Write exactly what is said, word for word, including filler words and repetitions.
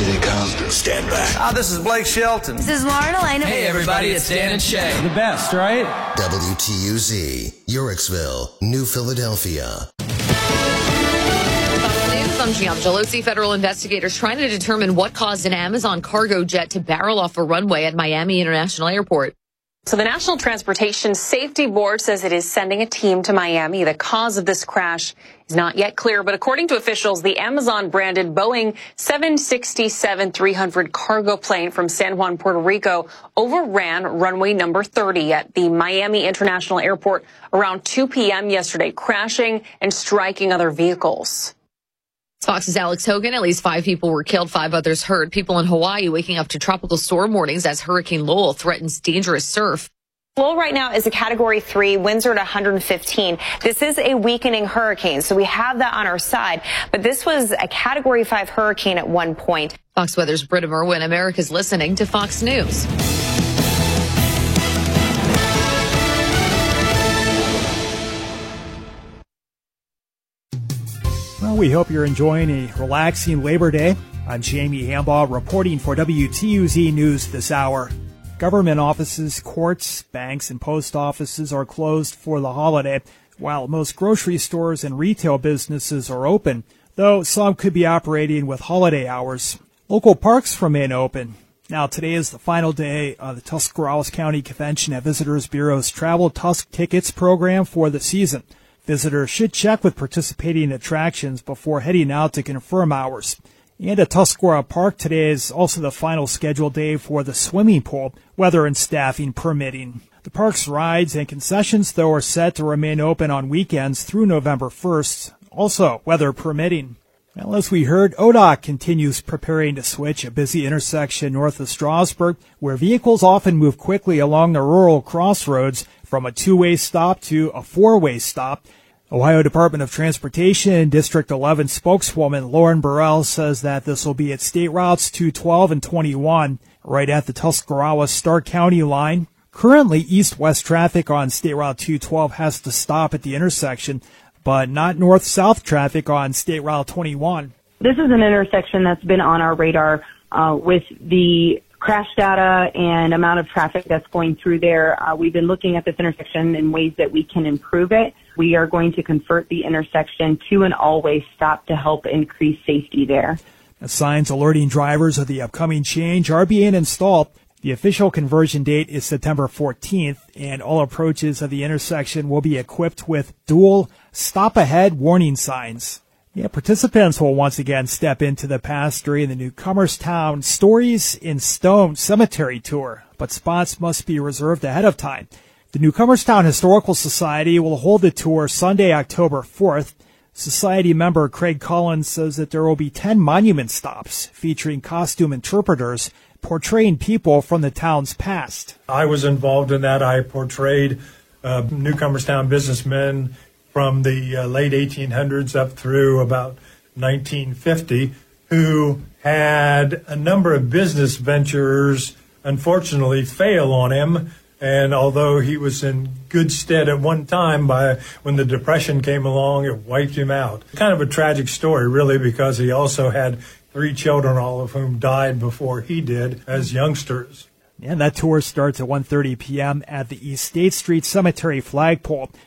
Here they come. Stand back. Ah, this is Blake Shelton. This is Lauren Elena. Hey, everybody, it's Dan and Shay. The best, right? W T U Z, Urixville, New Philadelphia. I'm Gian Gelosi. Federal investigators trying to determine what caused an Amazon cargo jet to barrel off a runway at Miami International Airport. So the National Transportation Safety Board says it is sending a team to Miami. The cause of this crash is not yet clear, but according to officials, the Amazon-branded Boeing seven sixty-seven three hundred cargo plane from San Juan, Puerto Rico, overran runway number thirty at the Miami International Airport around two p.m. yesterday, crashing and striking other vehicles. Fox's Alex Hogan. At least five people were killed, five others hurt. People in Hawaii waking up to tropical storm warnings as Hurricane Lowell threatens dangerous surf. Lowell right now is a Category three, winds are at one hundred fifteen. This is a weakening hurricane, so we have that on our side. But this was a Category five hurricane at one point. Fox Weather's Britta Merwin. America's listening to Fox News. Well, we hope you're enjoying a relaxing Labor Day. I'm Jamie Hambaugh reporting for W T U Z News this hour. Government offices, courts, banks, and post offices are closed for the holiday, while most grocery stores and retail businesses are open, though some could be operating with holiday hours. Local parks remain open. Now, today is the final day of the Tuscarawas County Convention and Visitors Bureau's Travel Tusk Tickets program for the season. Visitors should check with participating attractions before heading out to confirm hours. And at Tuscarora Park, today is also the final scheduled day for the swimming pool, weather and staffing permitting. The park's rides and concessions, though, are set to remain open on weekends through November first, also weather permitting. Well, as we heard, O D O C continues preparing to switch a busy intersection north of Strasburg, where vehicles often move quickly along the rural crossroads from a two-way stop to a four-way stop. Ohio Department of Transportation District eleven spokeswoman Lauren Burrell says that this will be at State Routes two twelve and twenty-one, right at the Tuscarawas-Stark County line. Currently, east-west traffic on State Route two twelve has to stop at the intersection, but not north-south traffic on State Route twenty-one. This is an intersection that's been on our radar uh, with the crash data and amount of traffic that's going through there. Uh, we've been looking at this intersection in ways that we can improve it. We are going to convert the intersection to an all-way stop to help increase safety there. The signs alerting drivers of the upcoming change are being installed. The official conversion date is September fourteenth, and all approaches of the intersection will be equipped with dual stop-ahead warning signs. Yeah, participants will once again step into the past during the Newcomerstown Stories in Stone Cemetery Tour, but spots must be reserved ahead of time. The Newcomerstown Historical Society will hold the tour Sunday, October fourth. Society member Craig Collins says that there will be ten monument stops featuring costume interpreters portraying people from the town's past. I was involved in that. I portrayed uh, Newcomerstown businessmen from the uh, late eighteen hundreds up through about nineteen fifty, who had a number of business ventures, unfortunately, fail on him. And although he was in good stead at one time, by when the Depression came along, it wiped him out. Kind of a tragic story, really, because he also had three children, all of whom died before he did as youngsters. And that tour starts at one thirty p.m. at the East State Street Cemetery flagpole.